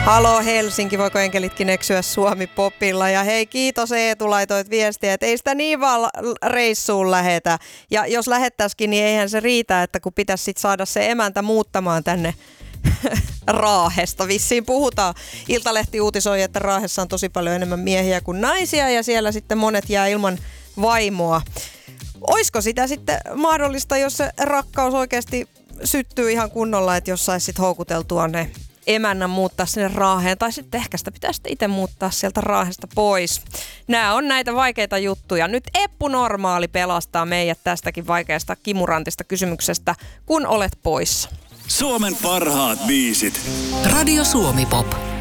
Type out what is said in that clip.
Halo Helsinki, voiko enkelitkin eksyä Suomi-popilla? Ja hei, kiitos Eetu, laitoit viestiä, että ei sitä niin vaan reissuun lähetä. Ja jos lähettäisikin, niin eihän se riitä, että kun pitäisi sit saada se emäntä muuttamaan tänne Raahesta. Vissiin puhutaan. Iltalehti uutisoi, että Raahessa on tosi paljon enemmän miehiä kuin naisia ja siellä sitten monet jää ilman vaimoa. Oisko sitä sitten mahdollista, jos se rakkaus oikeasti syttyy ihan kunnolla, että jos saisi sitten houkuteltua ne emännän muuttaa sinne Raaheen, tai sitten ehkä sitä pitäisi itse muuttaa sieltä Raahesta pois. Nämä on näitä vaikeita juttuja. Nyt Eppu Normaali pelastaa meidät tästäkin vaikeasta kimurantista kysymyksestä, kun olet poissa. Suomen parhaat biisit. Radio Suomi Pop.